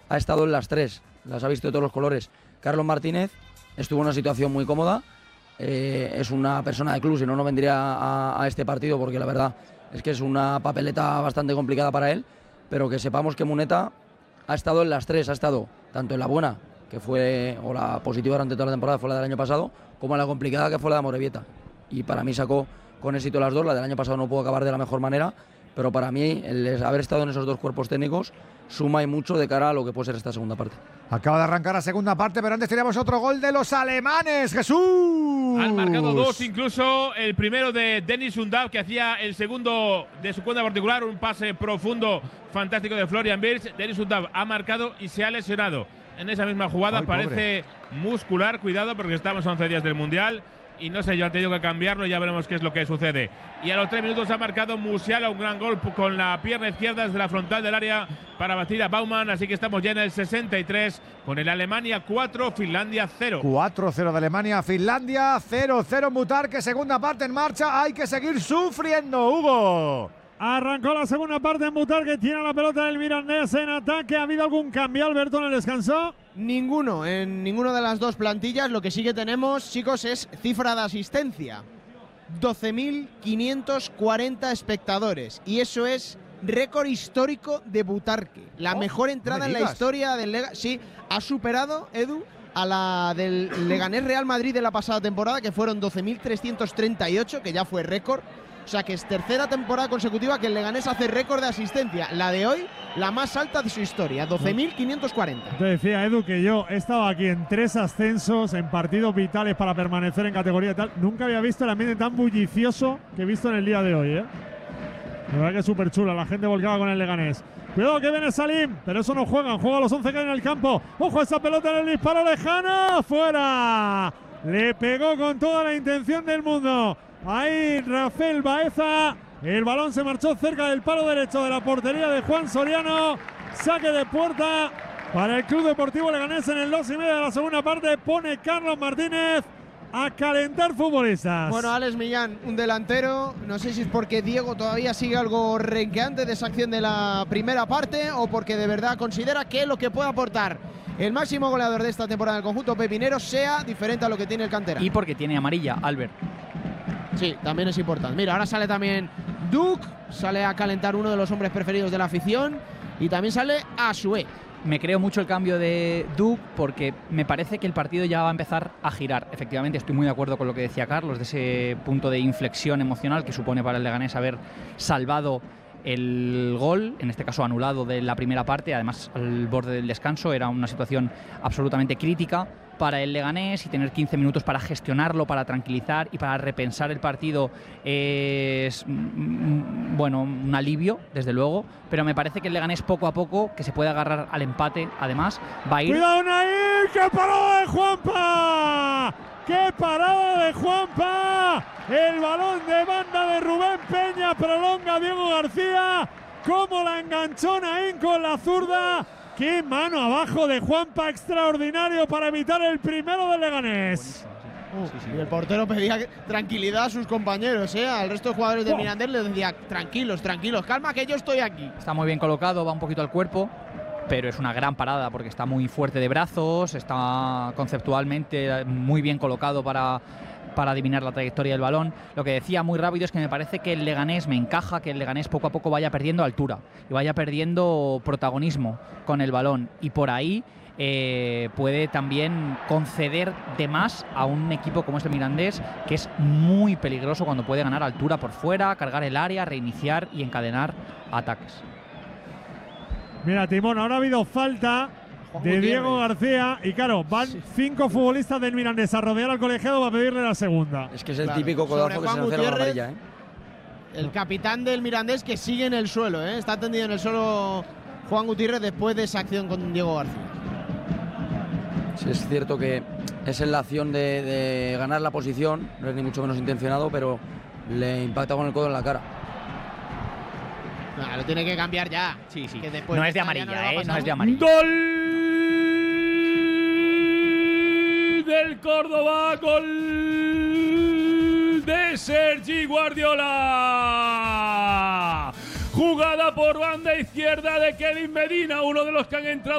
ha estado en las tres, las ha visto de todos los colores. Carlos Martínez estuvo en una situación muy cómoda, es una persona de club, si no, no vendría a este partido, porque la verdad es que es una papeleta bastante complicada para él, pero que sepamos que Muneta ha estado en las tres, ha estado tanto en la buena, que fue, o la positiva durante toda la temporada, fue la del año pasado, como en la complicada, que fue la de Amorebieta. Y para mí sacó con éxito las dos. La del año pasado no pudo acabar de la mejor manera, pero para mí el haber estado en esos dos cuerpos técnicos suma y mucho de cara a lo que puede ser esta segunda parte. Acaba de arrancar la segunda parte, pero antes teníamos otro gol de los alemanes. ¡Jesús! Han marcado dos, incluso el primero de Dennis Undav, que hacía el segundo de su cuenta particular, un pase profundo fantástico de Florian Wirtz. Dennis Undav ha marcado y se ha lesionado en esa misma jugada. Ay, parece muscular, cuidado, porque estamos a 11 días del Mundial. Y no sé, yo han tenido que cambiarlo, ya veremos qué es lo que sucede. Y a los 3 minutos ha marcado Musiala un gran gol con la pierna izquierda desde la frontal del área para batir a Baumann. Así que estamos ya en el 63 con el Alemania 4, Finlandia 0. 4-0 de Alemania, Finlandia 0-0 Butarque, segunda parte en marcha. Hay que seguir sufriendo, Hugo. Arrancó la segunda parte en Butarque, tiene la pelota del Mirandés en ataque. ¿Ha habido algún cambio, Alberto, en el descanso? Ninguno, en ninguna de las dos plantillas. Lo que sí que tenemos, chicos, es cifra de asistencia. 12.540 espectadores. Y eso es récord histórico de Butarque. La mejor entrada en la historia del Leganés. Sí, ha superado, Edu, a la del Leganés Real Madrid de la pasada temporada, que fueron 12.338, que ya fue récord. O sea que es tercera temporada consecutiva que el Leganés hace récord de asistencia. La de hoy, la más alta de su historia, 12.540. Te decía, Edu, que yo he estado aquí en 3 ascensos, en partidos vitales para permanecer en categoría y tal. Nunca había visto el ambiente tan bullicioso que he visto en el día de hoy, ¿eh? La verdad que es súper chula, la gente volcada con el Leganés. Cuidado que viene Salim, pero eso no juegan los 11 que hay en el campo. ¡Ojo esa pelota en el disparo lejano! ¡Fuera! Le pegó con toda la intención del mundo. Ahí Rafael Baeza, el balón se marchó cerca del palo derecho de la portería de Juan Soriano. Saque de puerta para el Club Deportivo Leganés en el 2:30 de la segunda parte. Pone Carlos Martínez a calentar futbolistas. Bueno, Alex Millán, un delantero. No sé si es porque Diego todavía sigue algo renqueante de esa acción de la primera parte o porque de verdad considera que lo que puede aportar el máximo goleador de esta temporada del conjunto pepinero sea diferente a lo que tiene el cantera. Y porque tiene amarilla, Albert. Sí, también es importante. Mira, ahora sale también Duke, sale a calentar uno de los hombres preferidos de la afición, y también sale Asue. Me creo mucho el cambio de Duke porque me parece que el partido ya va a empezar a girar. Efectivamente, estoy muy de acuerdo con lo que decía Carlos, de ese punto de inflexión emocional que supone para el Leganés haber salvado el gol, en este caso anulado, de la primera parte, además al borde del descanso. Era una situación absolutamente crítica para el Leganés, y tener 15 minutos para gestionarlo, para tranquilizar y para repensar el partido es, bueno, un alivio, desde luego, pero me parece que el Leganés poco a poco, que se puede agarrar al empate, además, va a ir... ¡Cuidado, Nair! ¡Qué parada de Juanpa! ¡Qué parada de Juanpa! El balón de banda de Rubén Peña, prolonga Diego García. ¡Cómo la enganchó Naín con la zurda! ¡Qué mano abajo de Juanpa extraordinario para evitar el primero del Leganés! Y el portero pedía tranquilidad a sus compañeros, al resto de jugadores del Mirandés les decía: tranquilos, calma, que yo estoy aquí. Está muy bien colocado, va un poquito al cuerpo, pero es una gran parada porque está muy fuerte de brazos, está conceptualmente muy bien colocado para adivinar la trayectoria del balón. Lo que decía muy rápido es que me parece que el Leganés, me encaja que el Leganés poco a poco vaya perdiendo altura y vaya perdiendo protagonismo con el balón, y por ahí puede también conceder de más a un equipo como este Mirandés, que es muy peligroso cuando puede ganar altura por fuera, cargar el área, reiniciar y encadenar ataques. Mira, Timón, ahora ha habido falta de Diego García y claro, van 5 futbolistas del Mirandés a rodear al colegiado para pedirle la segunda. Es que es el típico codazo que se nos la amarilla, El capitán del Mirandés, que sigue en el suelo, está tendido en el suelo Juan Gutiérrez después de esa acción con Diego García. Sí, es cierto que es en la acción de ganar la posición, no es ni mucho menos intencionado, pero le impacta con el codo en la cara. Lo tiene que cambiar ya. Sí. Que después no es de amarilla, no es de amarilla. ¡Gol del Córdoba! ¡Gol de Sergi Guardiola! Jugada por banda izquierda de Kevin Medina, uno de los que han entrado